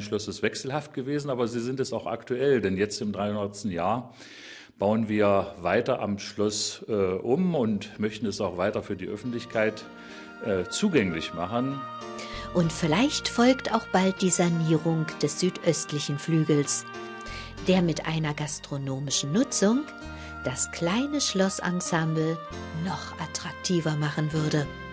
Schlosses wechselhaft gewesen, aber sie sind es auch aktuell, denn jetzt im 300. Jahr bauen wir weiter am Schloss und möchten es auch weiter für die Öffentlichkeit zugänglich machen. Und vielleicht folgt auch bald die Sanierung des südöstlichen Flügels, der mit einer gastronomischen Nutzung das kleine Schlossensemble noch attraktiver machen würde.